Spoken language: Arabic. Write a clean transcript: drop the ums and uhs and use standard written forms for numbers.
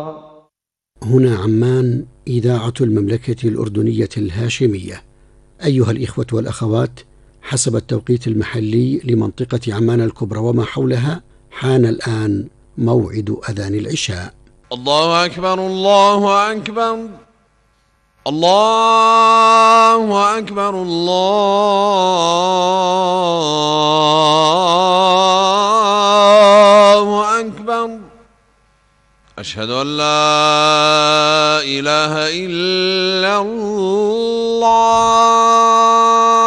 هنا عمان، إذاعة المملكة الأردنية الهاشمية. أيها الإخوة والأخوات، حسب التوقيت المحلي لمنطقة عمان الكبرى وما حولها، حان الآن موعد أذان العشاء. الله أكبر الله أكبر الله أكبر الله أكبر. أشهد أن لا إله إلا الله.